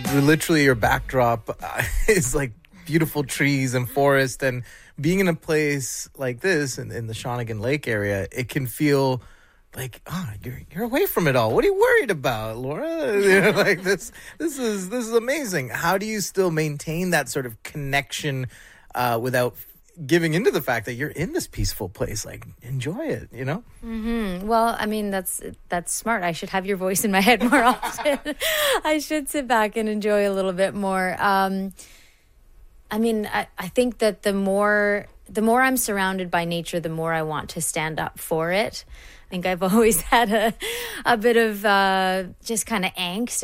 literally your backdrop is like beautiful trees and forest, and being in a place like this in the Shawnigan Lake area, it can feel like, oh, you're away from it all. What are you worried about, Laura? You know, like this is amazing. How do you still maintain that sort of connection without giving into the fact that you're in this peaceful place? Like, enjoy it, you know? Mm-hmm. Well, I mean, that's smart. I should have your voice in my head more often. I should sit back and enjoy a little bit more. I mean, I think that the more I'm surrounded by nature, the more I want to stand up for it. I think I've always had a bit of just kind of angst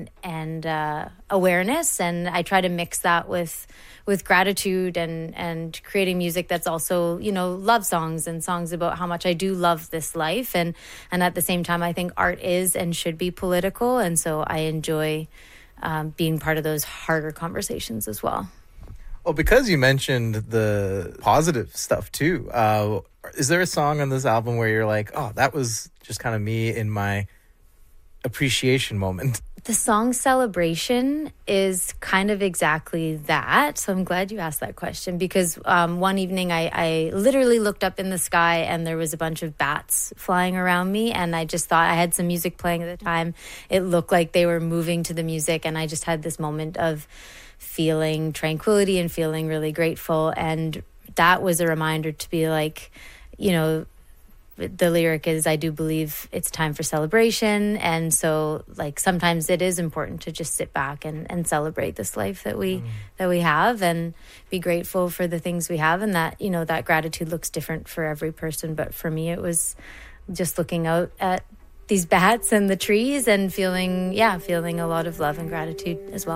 and awareness, and I try to mix that with gratitude and creating music that's also, you know, love songs and songs about how much I do love this life, and at the same time I think art is and should be political, and so I enjoy being part of those harder conversations as well. Well, because you mentioned the positive stuff too, is there a song on this album where you're like, oh, that was just kind of me in my appreciation moment? The song Celebration is kind of exactly that. So I'm glad you asked that question, because one evening I literally looked up in the sky and there was a bunch of bats flying around me. And I just thought, I had some music playing at the time. It looked like they were moving to the music. And I just had this moment of feeling tranquility and feeling really grateful. And that was a reminder to be like, you know, the lyric is, I do believe it's time for celebration. And so like sometimes it is important to just sit back and celebrate this life that we have, and be grateful for the things we have. And that, you know, that gratitude looks different for every person. But for me, it was just looking out at these bats and the trees and feeling a lot of love and gratitude as well.